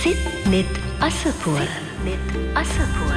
සිත් net අසපුව net අසපුව.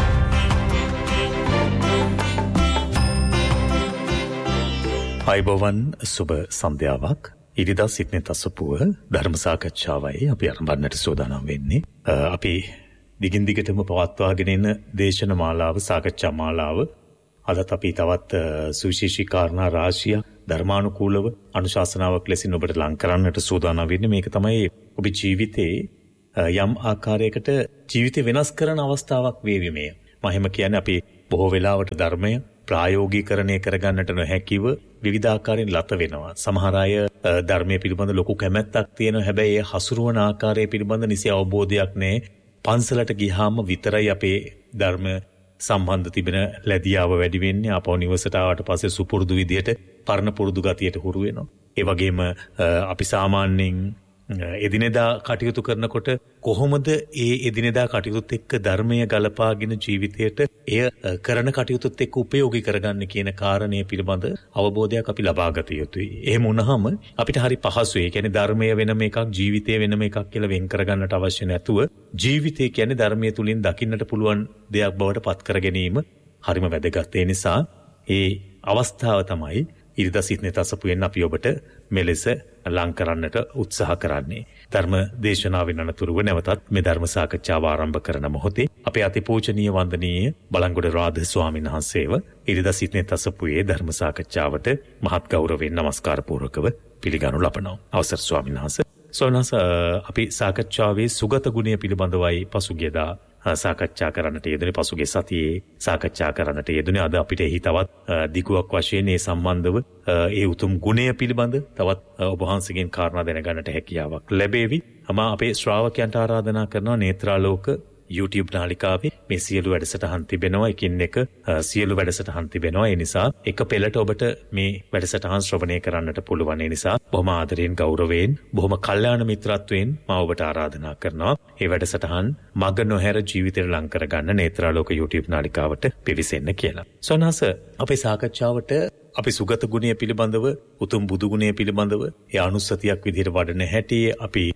අයිබෝවන් සුබ සන්ධ්‍යාවක්. ඉරිදා සිත් net අසපුව ධර්ම සාකච්ඡාවයි අපි ආරම්භන්නට සූදානම් වෙන්නේ. අපි දිගින් දිගටම පවත්වාගෙන යන දේශන මාලාව සාකච්ඡා මාලාව අදත් අපි තවත් සුවිශේෂී කාරණා රාශිය ධර්මානුකූලව අනුශාසනාවක් ලෙසින් ඔබට ලං කරන්නට සූදානම් වෙන්නේ. මේක තමයි ඔබේ ජීවිතේ යම් ආකාරයකට ජීවිතේ වෙනස් කරන අවස්ථාවක් වේවි මේ. මම එහෙම කියන්නේ අපි බොහෝ වෙලාවට ධර්මය ප්‍රායෝගිකරණය කරගන්නට නොහැකිව විවිධාකාරයෙන් ලත වෙනවා. සමහර අය ධර්මයේ පිළිබඳ ලොකු කැමැත්තක් තියෙනවා. හැබැයි ඒ හසුරුවන ආකාරය පිළිබඳ නිසි අවබෝධයක් නැහැ. පන්සලට ගියාම විතරයි අපේ ධර්ම සම්බන්ධ තිබෙන ලැබියාව වැඩි වෙන්නේ. අපව නිවසට ආවට පස්සේ සුපුරුදු විදියට පරණ පුරුදු ගතියට හුරු වෙනවා. ඒ වගේම අපි සාමාන්‍යයෙන් එදිනෙදා කටයුතු කරනකොට කොහොමද ඒ එදිනෙදා කටයුතුත් එක්ක ධර්මය ගලපාගෙන ජීවිතයට එය කරන කටයුතුත් එක්ක උපයෝගී කරගන්න කියන කාරණය පිළිබඳ අවබෝධයක් අපි ලබා ගත යුතුයි. එහෙම වුණාම අපිට හරි පහසුයි. ඒ කියන්නේ ධර්මය වෙනම එකක්, ජීවිතය වෙනම එකක් කියලා වෙන් කරගන්නට අවශ්‍ය නැතුව ජීවිතය කියන්නේ ධර්මයේ තුලින් දකින්නට පුළුවන් දෙයක් බවට පත් කර ගැනීම හරිම වැදගත්. ඒ නිසා ඒ අවස්ථාව තමයි ඉරිදා සිත් net අසපුවෙන් අපි ඔබට මෙලෙස ලං කරන්නට උත්සාහ කරන්නේ. ධර්ම දේශනාවෙන් අනතුරුව නැවතත් මේ ධර්ම සාකච්ඡාව ආරම්භ කරන මොහොතේ අපේ අතිපූජනීය වන්දනීය බලංගොඩ රාධ ස්වාමීන් වහන්සේව ඉරිදා සිත් net අසපුවේ ධර්ම සාකච්ඡාවට මහත් ගෞරවයෙන් නමස්කාර පූර්වකව පිළිගනු ලබනවා. අවසර ස්වාමීන් වහන්සේ. සෝනස අපි සාකච්ඡාවේ සුගත ගුණය පිළිබඳවයි පසුගියදා සාකච්ඡා කරන්නට යෙදුනේ. පසුගිය සතියේ සාකච්ඡා කරන්නට යෙදුනේ. අද අපිට එහි තවත් දිගුවක් වශයෙන් ඒ සම්බන්ධව ඒ උතුම් ගුණය පිළිබඳ තවත් ඔබ වහන්සේගෙන් කාරණා දැනගන්නට හැකියාවක් ලැබේවි. අපේ ශ්‍රාවකයන්ට ආරාධනා කරනවා නේත්‍රාලෝක YouTube නාලිකාවේ මේ සියලු වැඩසටහන් තිබෙනවා. එකින් එක සියලු වැඩසටහන් තිබෙනවා. ඒ නිසා එක පෙළට ඔබට මේ වැඩසටහන් ශ්‍රවණය කරන්නට පුළුවන්. ඒ නිසා බොහොම ආදරයෙන් ගෞරවයෙන් බොහොම කල්යාණ මිත්‍රත්වයෙන් මම ඔබට ආරාධනා කරනවා මේ වැඩසටහන් මග නොහැර ජීවිතයට ලං කරගන්න නේත්‍රාලෝක YouTube නාලිකාවට පිවිසෙන්න කියලා. සෝනහස අපේ සාකච්ඡාවට අපි සුගත ගුණය පිළිබඳව උතුම් බුදු ගුණය පිළිබඳව ඒ අනුස්සතියක් විදිහට වඩන හැටි අපි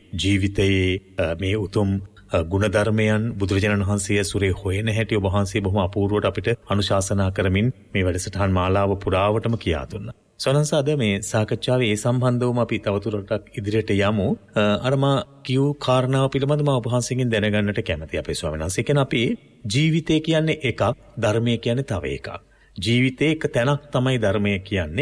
ජීවිතයේ මේ උතුම් ගුණධර්මයන් බුදුරජාණන් වහන්සේ ඇසුරේ හොයන හැටි ඔබ වහන්සේ බොහොම අපූර්වට අපිට අනුශාසනා කරමින් මේ වැඩසටහන් මාලාව පුරාවටම කියා දුන්නා. සෝනන්ස අද මේ සාකච්ඡාවේ ඒ සම්බන්ධවම අපි තවදුරටත් ඉදිරියට යමු. අරමා කියු කාරණාව පිළිබඳව මම ඔබ වහන්සේගෙන් දැනගන්නට කැමතියි අපේ ස්වාමීන් වහන්සේ. කියන්නේ අපි ජීවිතය කියන්නේ එකක්, ධර්මය කියන්නේ තව එකක්. ජීවිතේ එක තැනක් තමයි ධර්මය කියන්නේ.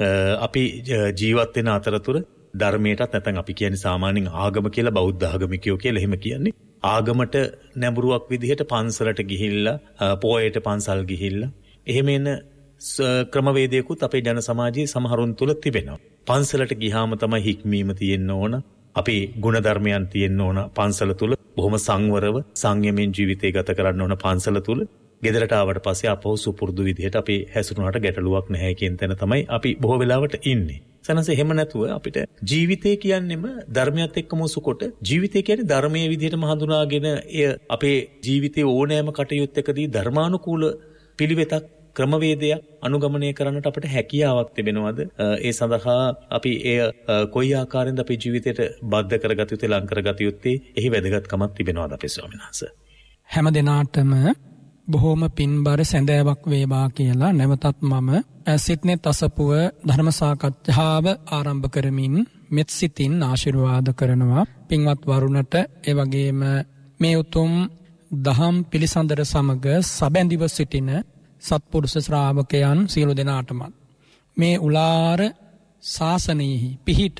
අපි ජීවත් වෙන අතරතුර ධර්මයටත් නැත්නම් අපි කියන්නේ සාමාන්‍යයෙන් ආගම කියලා බෞද්ධ ආගමිකයෝ කියලා එහෙම කියන්නේ. ආගමට නැඹුරුවක් විදිහට පන්සලට ගිහිල්ලා පොයට පන්සල් ගිහිල්ලා එහෙම එන ක්‍රමවේදයකුත් අපේ ජන සමාජයේ සමහරුන් තුල තිබෙනවා. පන්සලට ගියාම තමයි හික්මීම තියෙන්න ඕන. අපේ ගුණධර්මයන් තියෙන්න ඕන පන්සල තුල. බොහොම සංවරව සංයමෙන් ජීවිතය ගත කරන්න ඕන පන්සල තුල. ගෙදරට ආවට පස්සේ අපව සුපුරුදු විදිහට අපි හැසිරුණාට ගැටලුවක් නැහැ කියන තැන තමයි අපි බොහෝ වෙලාවට ඉන්නේ. සනස එහෙම නැතුව අපිට ජීවිතය කියන්නේම ධර්මයත් එක්කම සුකොට ජීවිතය කියන්නේ ධර්මයේ විදිහටම හඳුනාගෙන එය අපේ ජීවිතයේ ඕනෑම කටයුත්තකදී ධර්මානුකූල පිළිවෙතක් ක්‍රමවේදයක් අනුගමනය කරන්නට අපිට හැකියාවක් තිබෙනවද? ඒ සඳහා අපි එය කොයි ආකාරයෙන්ද අපේ ජීවිතයට බද්ධ කරගත යුත්තේ, ලං කරගත යුත්තේ? එහි වැදගත්කමක් තිබෙනවද අපේ ස්වාමීන් වහන්සේ? හැම දිනාටම බොහෝම පින්බර සැඳෑවක් වේවා කියලා නැවතත් මම සිත් net අසපුව ධර්ම සාකච්ඡාව ආරම්භ කරමින් මෙත් සිතින් ආශිර්වාද කරනවා පින්වත් වරුණට. ඒ වගේම මේ උතුම් දහම් පිළිසඳර සමග සැබැඳිව සිටින සත්පුරුෂ ශ්‍රාවකයන් සියලු දෙනාටම මේ උලාර ශාසනයෙහි පිහිට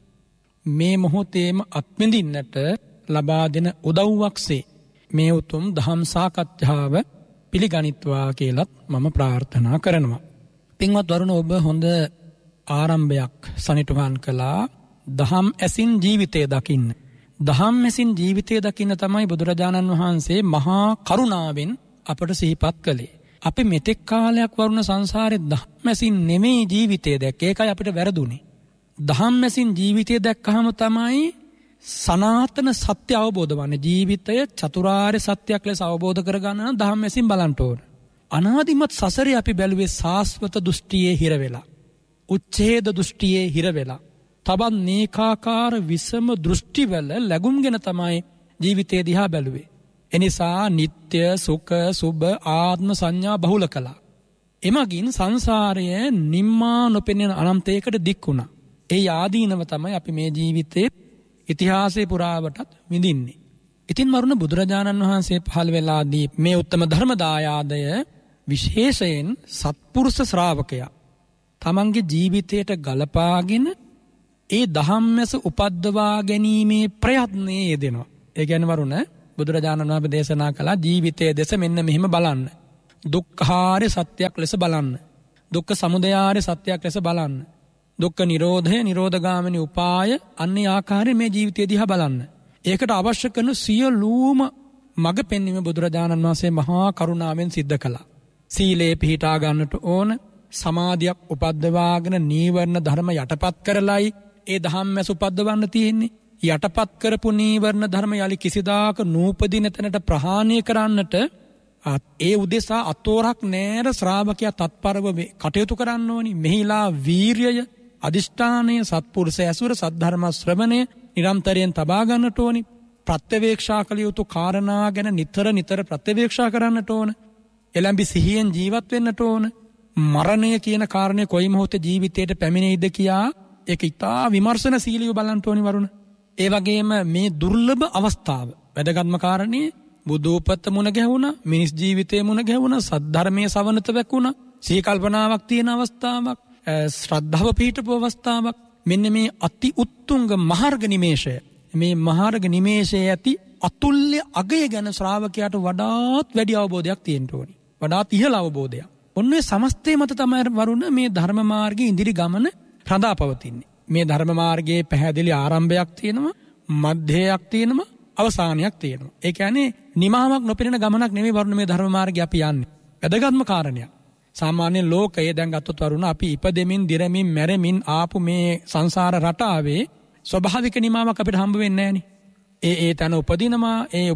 මේ මොහොතේම අත්විඳින්නට ලබා දෙන උදව්වක්සේ මේ උතුම් දහම් සාකච්ඡාව පිළිගනිත්වා කියලත් මම ප්‍රාර්ථනා කරනවා. පින්වත් වරුණ, ඔබ හොඳ ආරම්භයක් සනිටුහන් කළා. දහම් ඇසින් ජීවිතය දකින්න. දහම් ඇසින් ජීවිතය දකින්න තමයි බුදුරජාණන් වහන්සේ මහා කරුණාවෙන් අපට සිහිපත් කළේ. අපි මෙතෙක් කාලයක් වරුණ සංසාරේ දහම් ඇසින් නෙමෙයි ජීවිතය දැක්කේ. ඒකයි අපිට වැරදුනේ. දහම් ඇසින් ජීවිතය දැක්කහම තමයි සනාතන සත්‍ය අවබෝධ වන්නේ. ජීවිතය චතුරාර්ය සත්‍යයක් ලෙස අවබෝධ කරගන්න නම් දහම් ඇසින් බලන්න ඕන. අනාදිමත් සසරේ අපි බැලුවේ සාස්වත දෘෂ්ටියේ හිර වෙලා, උච්ඡේද දෘෂ්ටියේ හිර වෙලා, තවත් නේකාකාර විසම දෘෂ්ටිවල ලැබුම්ගෙන තමයි ජීවිතය දිහා බැලුවේ. එනිසා නිත්‍ය සුඛ සුභ ආත්ම සංඥා බහුල කළා. එමගින් සංසාරය නිම්මා නොපෙනෙන අනන්තයකට දික් වුණා. ඒ ආදීනව තමයි අපි මේ ජීවිතේ ඉතිහාසයේ පුරාවටත් විඳින්නේ. ඉතින් මරුණ බුදුරජාණන් වහන්සේ පහළ වෙලාදී මේ උත්තම ධර්ම දායාදය විශේෂයෙන් සත්පුරුෂ ශ්‍රාවකයා තමන්ගේ ජීවිතයට ගලපාගෙන ඒ ධම්මස උපද්දවා ගැනීමේ ප්‍රයත්නයේ යෙදෙනවා. ඒ කියන්නේ වරුණ බුදුරජාණන් වහන්සේ දේශනා කළා ජීවිතයේ දෙස මෙන්න මෙහෙම බලන්න. දුක්ඛාරය සත්‍යයක් ලෙස බලන්න. දුක්ඛ සමුදයාරය සත්‍යයක් ලෙස බලන්න. දුක්ඛ නිරෝධය නිරෝධගාමිනී උපාය අන්නේ ආකාරයෙන් මේ ජීවිතය දිහා බලන්න. ඒකට අවශ්‍ය කරන සියලුම මඟ පෙන්වීම බුදුරජාණන් වහන්සේ මහා කරුණාවෙන් සිද්ධ කළා. සීලේ පිහිටා ගන්නට ඕන, සමාධියක් උපද්දවාගෙන නීවරණ ධර්ම යටපත් කරලයි ඒ ධම්මැස උපද්දවන්න තියෙන්නේ. යටපත් කරපු නීවරණ ධර්ම යලි කිසිදාක නූපදින තැනට ප්‍රහාණය කරන්නට ඒ උදෙසා අතෝරක් නෑර ශ්‍රාවකයා තත්පරව කටයුතු කරන්න ඕනි. මෙහිලා වීර්යය, අදිෂ්ඨානය, සත්පුරුෂ ඇසුර, සද්ධර්ම ශ්‍රවණය නිරන්තරයෙන් තබා ගන්නට ඕනි. ප්‍රත්‍යවේක්ෂා කළ යුතු කාරණා ගැන නිතර ප්‍රත්‍යවේක්ෂා කරන්නට ඕන. එළඹි සිහියෙන් ජීවත් වෙන්නට ඕන. මරණය කියන කාරණය කොයි මොහොතේ ජීවිතයට පැමිණෙයිද කියා ඒක ඉතා විමර්ශනශීලීව බලන්න ඕනි වරුණ. ඒ වගේම මේ දුර්ලභ අවස්ථාව වැදගත්ම කාරණේ බුදුපත මුණ ගැහුණා, මිනිස් ජීවිතේ මුණ ගැහුණා, සද්ධර්මයේ සවනත වැකුණා, සිහි කල්පනාවක් තියෙන අවස්ථාවක්, ශ්‍රද්ධාව පිහිටපු අවස්ථාවක්. මෙන්න මේ අති උත්තුංග මහර්ග නිමේෂය, මේ මහර්ග නිමේෂයේ ඇති අතුල්‍ය අගය ගැන ශ්‍රාවකයාට වඩාත් වැඩි අවබෝධයක් තියෙන්න ඕනි. වඩාත් ඉහළ අවබෝධයක්. ඔන්නේ සමස්තේ මත තමයි වරුණ මේ ධර්ම මාර්ගයේ ඉදිරි ගමන රඳා පවතින්නේ. මේ ධර්ම මාර්ගයේ පැහැදිලි ආරම්භයක් තියෙනවා, මධ්‍යයක් තියෙනවා, අවසානයක් තියෙනවා. ඒ කියන්නේ නිමාවක් නොපෙනෙන ගමනක් නෙමෙයි වරුණ මේ ධර්ම මාර්ගය අපි යන්නේ. වැදගත්ම කාරණයක්. සාමාන්‍ය ලෝකයේ දැන් ගත්තොත් වරුණ අපි ඉපදෙමින්, දිරමින්, මැරෙමින් ආපු මේ සංසාර රටාවේ ස්වභාවික නිමාවක් අපිට හම්බ වෙන්නේ නැහනේ. ඒ තන උපදිනවා, ඒ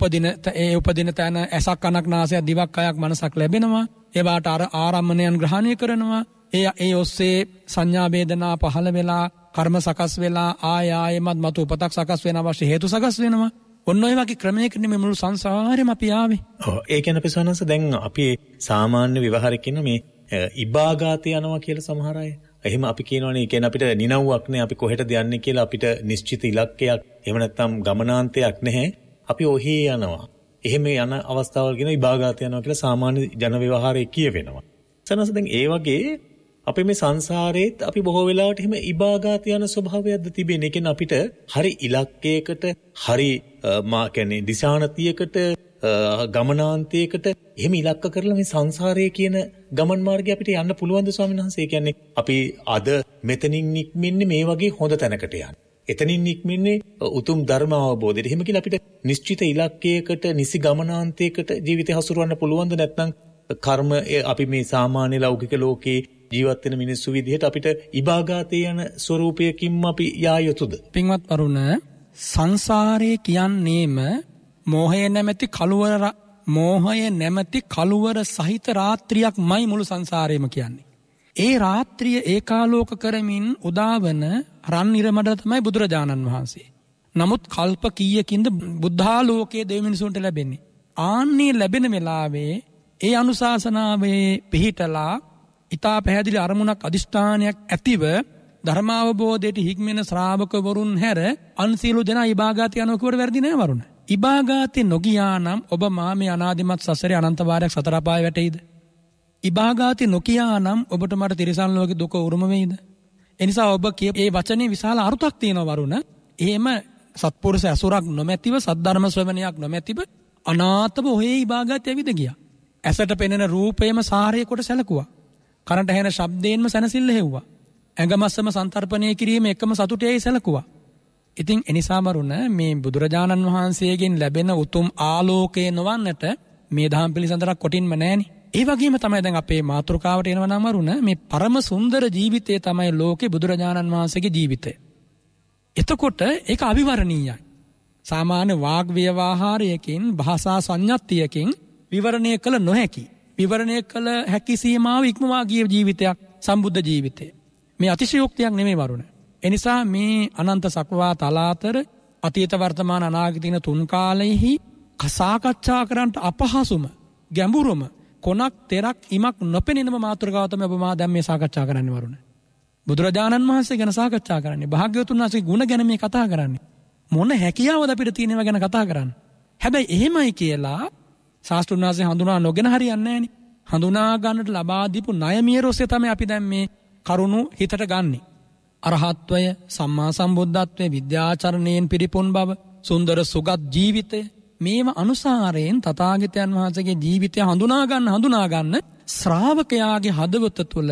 උපදින තැන ඇසක්, කනක්, නාසයක්, දිවක්, කයක්, මනසක් ලැබෙනවා. ඒවාට ආරම්මණයන් ග්‍රහණය කරනවා. ඒ ඔස්සේ සංඥා වේදනා පහළ වෙලා, කර්ම සකස් වෙලා, ආයෙමත් මතු උපතක් සකස් වෙන අවශ්‍ය හේතු සකස් වෙනවා. ඔන්න ඔය වගේ ක්‍රමයකින් මේ මුළු සංසාරෙම අපි ආවේ. ඔව් ඒ කියන්නේ අපි සවනස දැන් අපි සාමාන්‍ය විවහාරේ කියන මේ ඉබාගාතේ යනවා කියලා සමහර අය. එහෙම අපි කියනවනේ ඒ කියන්නේ අපිට නිනව්වක් නෑ, අපි කොහෙටද යන්නේ කියලා අපිට නිශ්චිත ඉලක්කයක් එහෙම නැත්නම් ගමනාන්තයක් නැහැ. අපි ඔහි යනවා. එහෙම යන අවස්ථාවල් කියන ඉබාගාතේ යනවා කියලා සාමාන්‍ය ජන විවහාරයේ කියවෙනවා. සනස දැන් ඒ වගේ අපි මේ සංසාරේත් අපි බොහෝ වෙලාවට එහෙම ඉබාගාත යන ස්වභාවයක්ද තිබෙන්නේ. ඒ කියන්නේ අපිට හරි ඉලක්කයකට, හරි කියන්නේ දිශානතියකට, ගමනාන්තයකට එහෙම ඉලක්ක කරලා මේ සංසාරයේ කියන ගමන් මාර්ගය අපිට යන්න පුළුවන්ද ස්වාමීන් වහන්සේ? ඒ කියන්නේ අපි අද මෙතනින් නික්මෙන්නේ මේ වගේ හොඳ තැනකට යන්න. එතනින් නික්මෙන්නේ උතුම් ධර්ම අවබෝධයට. එහෙම කියලා අපිට නිශ්චිත ඉලක්කයකට, නිසි ගමනාන්තයකට ජීවිතය හසුරවන්න පුළුවන්ද? නැත්නම් කර්ම අපි මේ සාමාන්‍ය ලෞකික ලෝකේ ජීවත් වෙන මිනිස්සු විදිහට අපිට ඉබාගාතේ යන ස්වરૂපයකින්ම අපි යා යුතුද? පින්වත් වරුණ, සංසාරේ කියන්නේම මෝහය නැමැති කළුවර සහිත රාත්‍රියක්මයි මුළු සංසාරේම කියන්නේ. ඒ රාත්‍රිය ඒකාලෝක කරමින් උදාවන රන් ඉරමඩ තමයි බුදුරජාණන් වහන්සේ. නමුත් කල්ප කීයකින්ද බුද්ධාලෝකයේ දෙවි මිනිසුන්ට ලැබෙන්නේ. ආන්නේ ලැබෙන වෙලාවේ ඒ අනුශාසනාවේ පිහිටලා ඉතා පැහැදිලි අරමුණක්, අදිෂ්ඨානයක් ඇතිව ධර්මාවබෝධයට හික්මෙන ශ්‍රාවකවරුන් හැර අන් සියලු දෙනා ඉබාගාතය යනවා කියවට වැරදි නෑ වරුණ. ඉබාගාතේ නොගියා නම් ඔබ මාමේ අනාදිමත් සසරේ අනන්ත වාරයක් සතර අපාය වැටෙයිද? ඉබාගාතේ නොකියා නම් ඔබට මට තිරිසන් ලෝකේ දුක උරුම වෙයිද? එනිසා ඔබ කිය ඒ වචනේ විශාල අර්ථයක් තියෙනවා වරුණ. එහෙම සත්පුරුෂ ඇසුරක් නොමැතිව, සද්ධර්ම ශ්‍රවණයක් නොමැතිව අනාතව ඔහේ ඉබාගාතේ ඇවිද ගියා. ඇසට පෙනෙන රූපයම සාරය කොට සැලකුවා. කරන්ට ඇහෙන ශබ්දයෙන්ම සැනසෙල්ල හෙව්වා. ඇඟමස්සම සන්තරපණය කිරීම එකම සතුටේයි සැලකුවා. ඉතින් එනිසා වරුණ මේ බුදුරජාණන් වහන්සේගෙන් ලැබෙන උතුම් ආලෝකය නොවන්නට මේ දහම් පිළිසඳරක් කොටින්ම නැහෙනි. ඒ වගේම තමයි දැන් අපේ මාතෘකාවට එනවා නම් වරුණ මේ පරම සුන්දර ජීවිතය තමයි ලෝකේ බුදුරජාණන් වහන්සේගේ ජීවිතය. එතකොට ඒක අවිවරණීයයි. සාමාන්‍ය වාග් ව්‍යවහාරයකින්, භාෂා සංඥාත්තියකින් විවරණය කළ නොහැකි. විවරණය කළ හැකි සීමාව ඉක්මවා ගිය ජීවිතයක් සම්බුද්ධ ජීවිතය. මේ අතිශයෝක්තියක් නෙමෙයි වරුණ. එනිසා මේ අනන්ත සක්වා තලාතර අතීත වර්තමාන අනාගත දින තුන් කාලෙහි සාකච්ඡා කරන්නට අපහසුම ගැඹුරුම කොනක් තෙරක් ඉමක් නොපෙනෙනම මාතෘකාව තමයි ඔබ මා දැන් මේ සාකච්ඡා කරන්න වරුණ. බුදුරජාණන් වහන්සේ ගැන සාකච්ඡා කරන්නේ. භාග්‍යවතුන් වහන්සේගේ ගුණ ගැන මේ කතා කරන්නේ. මොන හැකියාවද අපිට තියෙනව ගැන කතා කරන්නේ. හැබැයි එහෙමයි කියලා ශාස්ත්‍රඥ වහන්සේ හඳුනා නොගෙන හරියන්නේ නැහනේ. හඳුනා ගන්නට ලබා දීපු ණයමියර ඔස්සේ තමයි අපි දැන් මේ කරුණු හිතට ගන්නෙ. අරහත්වය, සම්මා සම්බුද්ධත්වය, විද්‍යාචරණයෙන් පිරිපුන් බව, සුන්දර සුගත් ජීවිතය, මේව අනුසාරයෙන් තථාගතයන් වහන්සේගේ ජීවිතය හඳුනා ගන්න ශ්‍රාවකයාගේ හදවත තුළ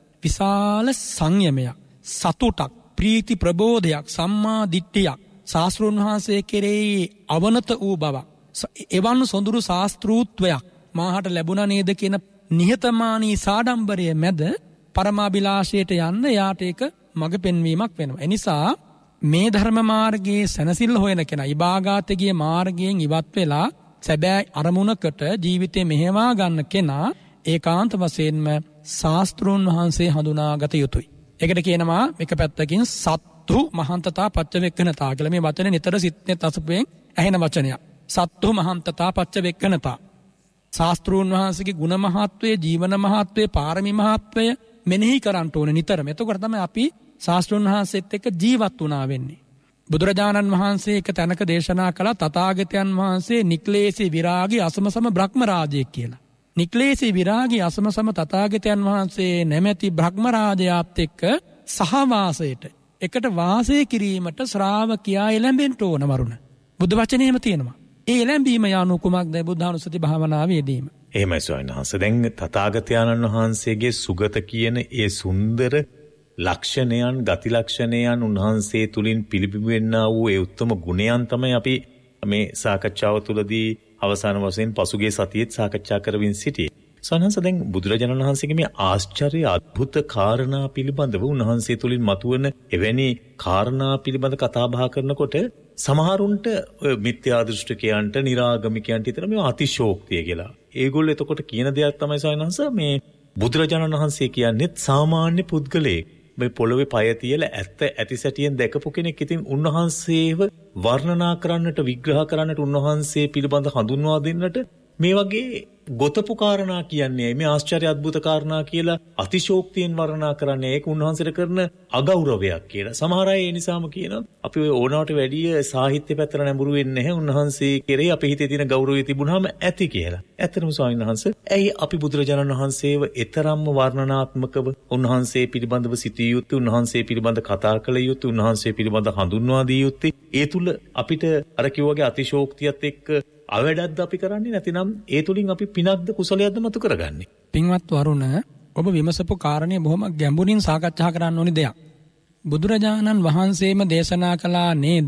විශාල සංයමයක්, සතුටක්, ප්‍රීති ප්‍රබෝධයක්, සම්මා දිට්ඨියක්, ශාස්ත්‍රඥ වහන්සේ කෙරෙහි අවනත වූ බවක්, එවන් සොඳුරු ශාස්ත්‍රූත්වයක් මාහට ලැබුණා නේද කියන නිහතමානී සාඩම්බරය මැද පරමාභිලාෂයට යන්න යාට ඒක මඟ පෙන්වීමක් වෙනවා. එනිසා මේ ධර්ම මාර්ගයේ සැනසෙල්ල හොයන කෙනා ඉබාගාතගේ මාර්ගයෙන් ඉවත් වෙලා සැබෑ අරමුණකට ජීවිතේ මෙහෙවා ගන්න කෙනා ඒකාන්ත වශයෙන්ම ශාස්ත්‍රෝන් වහන්සේ හඳුනාගත යුතුයි. ඒකට කියනවා එක පැත්තකින් සත්තු මහන්තතා පච්චවෙක්කනතා කියලා. මේ වචනේ නිතර සිත්නේ තසපුවෙන් ඇහෙන වචනයක්. සත්තු මහන්තතා පච්චවෙක්කනතා. ශාස්ත්‍රෝන් වහන්සේගේ ගුණ මහත්වය, ජීවන මහත්වය, පාරමී මහත්වය මෙනෙහි කරන්න ඕනේ නිතරම. එතකොට තමයි අපි ශාස්ත්‍රඥ වහන්සේත් එක්ක ජීවත් වුණා වෙන්නේ. බුදුරජාණන් වහන්සේ එක තැනක දේශනා කළා තථාගතයන් වහන්සේ නික්ලේශී විරාගී අසමසම බ්‍රහ්ම රාජයෙක් කියලා. නික්ලේශී විරාගී අසමසම තථාගතයන් වහන්සේ නැමැති බ්‍රහ්ම රාජයාත් එක්ක සහවාසයට, එකට වාසය කිරීමට ශ්‍රාවකයා එළඹෙන්න ඕන වරුණ. බුදු වචනේම තියෙනවා. ඒ එළඹීම යනු කුමක්ද? බුද්ධානුස්සති භාවනාවේදීම. එහෙමයි ස්වාමීන් වහන්සේ. දැන් තථාගතයන් වහන්සේගේ සුගත කියන ඒ සුන්දර ලක්ෂණයන්, ගති ලක්ෂණයන් උන්වහන්සේ තුලින් පිළිබිඹෙන්නා වූ ඒ උත්තම ගුණයන් තමයි අපි මේ සාකච්ඡාව තුළදී අවසාන වශයෙන් පසුගිය සතියේත් සාකච්ඡා කරමින් සිටියේ. සනහස දැන් බුදුරජාණන් වහන්සේගේ මේ ආශ්චර්ය අద్భుත කාරණා පිළිබඳව උන්වහන්සේ තුලින් මතුවන එවැනි කාරණා පිළිබඳ කතා බහ කරනකොට සමහරුන්ට මිත්‍යා දෘෂ්ටිකයන්ට, නිරාගමිකයන්ට හිතන මේ අතිශෝක්තිය කියලා. ඒගොල්ලෝ එතකොට කියන දෙයක් තමයි සනහස මේ බුදුරජාණන් වහන්සේ කියන්නේ සාමාන්‍ය පුද්ගලයෙක්. මේ පොළොවේ පය තියලා ඇත්ත ඇති සැටියෙන් දැකපු කෙනෙක්. ඉතින් උන්වහන්සේව වර්ණනා කරන්නට, විග්‍රහ කරන්නට, උන්වහන්සේ පිළිබඳ හඳුන්වා දෙන්නට මේ වගේ ගොතපු කාරණා කියන්නේ මේ ආශ්චර්ය අద్భుත කාරණා කියලා අතිශෝක්තියෙන් වර්ණනා කරන්නේ ඒක උන්වහන්සේට කරන අගෞරවයක් කියලා. සමහර අය ඒ නිසාම කියනවා අපි ඔය ඕනවට වැඩිය සාහිත්‍ය පැත්තට නැඹුරු වෙන්නේ නැහැ. උන්වහන්සේ කෙරෙහි අපේ හිතේ තියෙන ගෞරවය තිබුණාම ඇති කියලා. ඇත්තටම ස්වාමීන් වහන්සේ ඇයි අපි බුදුරජාණන් වහන්සේව එතරම්ම වර්ණනාත්මකව උන්වහන්සේ පිළිබඳව සිටිය යුත්තේ, උන්වහන්සේ පිළිබඳ කතා කළ යුත්තේ, උන්වහන්සේ පිළිබඳ හඳුන්වා දිය යුත්තේ? ඒ තුල අපිට අර කිව්වාගේ අතිශෝක්තියත් එක්ක අවැඩක්ද අපි කරන්නේ? නැතිනම් ඒ තුලින් අපි පිනක්ද කුසලයක්ද මතු කරගන්නේ? පින්වත් වරුණ, ඔබ විමසපු කාරණේ බොහොම ගැඹුරින් සාකච්ඡා කරන්න ඕනි දෙයක්. බුදුරජාණන් වහන්සේම දේශනා කළා නේද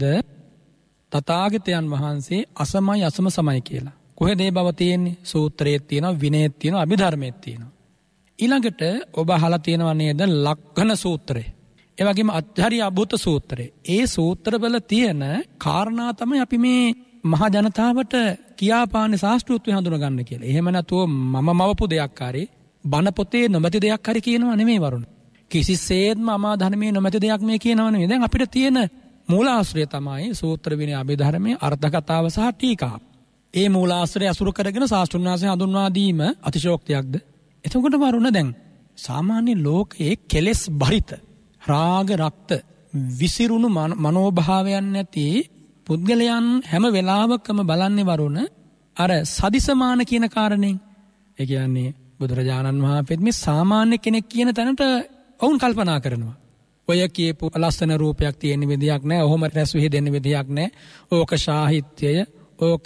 තථාගතයන් වහන්සේ අසමයි අසම සමයි කියලා. කොහෙද ඒ බව තියෙන්නේ? සූත්‍රයේ තියෙනවා, විනයේ තියෙනවා, අභිධර්මයේ තියෙනවා. ඊළඟට ඔබ අහලා තියෙනවා නේද ලක්ඛණ සූත්‍රය. ඒ වගේම අත්හරිය අභූත සූත්‍රය. ඒ සූත්‍රවල තියෙන කාරණා තමයි අපි මේ මහා ජනතාවට කියාපාන්නේ ශාස්ත්‍රූත්වය හඳුනා ගන්න කියලා. එහෙම නැතුව මම මවපු දෙයක් හරි බණ පොතේ නොමැති දෙයක් හරි කියනවා නෙමෙයි වරුණ. කිසිසේත්ම අමා ධර්මයේ නොමැති දෙයක් මේ කියනවා නෙමෙයි. දැන් අපිට තියෙන මූලාශ්‍රය තමයි සූත්‍ර විනය අභිධර්මයේ අර්ථ කතාව සහ ටීකාව. ඒ මූලාශ්‍රය අසුර කරගෙන ශාස්ත්‍රඥ වහන්සේ හඳුන්වා දීම අතිශෝක්තියක්ද? එතකොට වරුණ දැන් සාමාන්‍ය ලෝකයේ කෙලෙස් බරිත, රාග රක්ත, විසිරුණු මනෝභාවයන් නැති පුද්ගලයන් හැම වෙලාවකම බලන්නේ වරුණ අර සදිසමාන කියන කාරණෙන්. ඒ කියන්නේ බුදුරජාණන් වහන්සේ මේ සාමාන්‍ය කෙනෙක් කියන තැනට වුන් කල්පනා කරනවා. ඔය කියපු ලස්සන රූපයක් තියෙන විදියක් නැහැ, ඔහොම රැස් විහිදෙන්න විදියක් නැහැ, ඕක සාහිත්‍යය, ඕක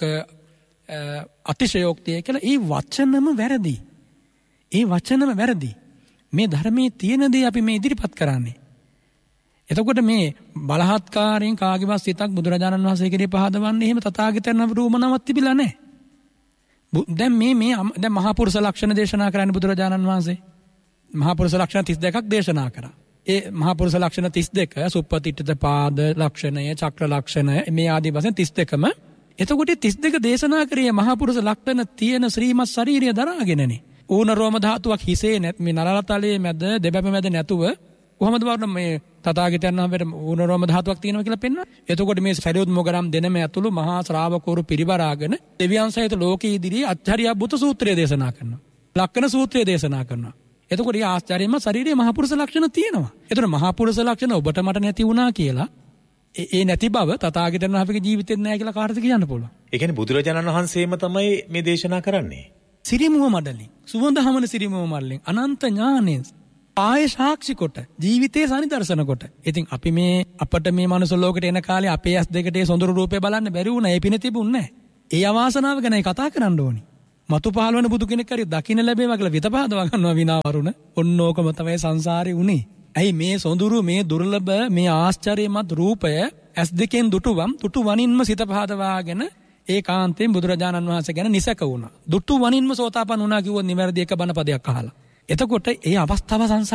අතිශයෝක්තිය කියලා ඒ වචනම වැරදි. ඒ වචනම වැරදි. මේ ධර්මයේ තියෙන දේ අපි මේ ඉදිරිපත් කරන්නේ. එතකොට මේ බලහත්කාරයෙන් කාගේවත් සිතක් බුදුරජාණන් වහන්සේ කෙරේ පහදවන්නේ එහෙම තථාගතයන් වහන්සේනමක් තිබිලා නැහැ. දැන් දැන් මහා පුරුෂ ලක්ෂණ දේශනා කරන්නේ බුදුරජාණන් වහන්සේ. මහා පුරුෂ ලක්ෂණ 32ක් දේශනා කරා. ඒ මහා පුරුෂ ලක්ෂණ 32 සුප්පතිට්ඨිත පාද ලක්ෂණය, චක්‍ර ලක්ෂණය මේ ආදී වශයෙන් 32ම. එතකොට 32 දේශනා කරේ මහා පුරුෂ ලක්ෂණ තියෙන ශ්‍රීමත් ශරීරය දරාගෙනනේ. ඌන රෝම ධාතුවක් හිසේ මේ නරලතලයේ මැද දෙබැබ මැද නැතුව කොහොමද වරණ මේ තථාගතයන් වහන්සේට ඌනරෝම ධාතුවක් තියෙනවා කියලා පෙන්වනවා. එතකොට මේ සරියුත් මොගරම් දෙනම ඇතුළු මහා ශ්‍රාවකවරු පිරිවරාගෙන දෙවියන් සහිත ලෝකයේ ඉදිරියේ අච්චරියා බුත සූත්‍රය දේශනා කරනවා. ලක්කන සූත්‍රය දේශනා කරනවා. එතකොට මේ ආශ්චර්යම ශරීරයේ මහා පුරුෂ ලක්ෂණ තියෙනවා. එතකොට මහා පුරුෂ ලක්ෂණ ඔබට මට නැති වුණා කියලා ඒ නැති බව තථාගතයන් වහන්සේගේ ජීවිතෙත් නැහැ කියලා කාටද කියන්න පුළුවන්. ඒ කියන්නේ බුදුරජාණන් වහන්සේම තමයි මේ දේශනා කරන්නේ. සිරිමුව මඩලින් සුවඳ හමන සිරිමුව මඩලින් අනන්ත ඥානෙන් ආය සාක්ෂි කොට ජීවිතේ සනිදර්ශන කොට. ඉතින් අපි මේ අපට මේ මනුස්ස ලෝකෙට එන කාලේ අපේ ඇස් දෙකට ඒ සොඳුරු රූපේ බලන්න බැරි වුණා. ඒ පින තිබුණේ නැහැ. ඒ අවාසනාව ගැනයි කතා කරන්න ඕනි. මතු පහළ වෙන බුදු කෙනෙක් හරි දකින්න ලැබේවා කියලා විතපාදව ගන්නවා විනාවරුණ. ඔන්නෝකම තමයි සංසාරේ උනේ. ඇයි මේ සොඳුරු මේ දුර්ලභ මේ ආශ්චර්යමත් රූපය ඇස් දෙකෙන් දුටු වනින්ම සිත පහදවාගෙන ඒකාන්තයෙන් බුදුරජාණන් වහන්සේ ගැන නිසක වුණා. දුටු වනින්ම සෝතාපන්න වුණා කිව්වොත් නිවැරදි එක බණ පදයක් අහලා. එතකොට ඒ අවස්ථාව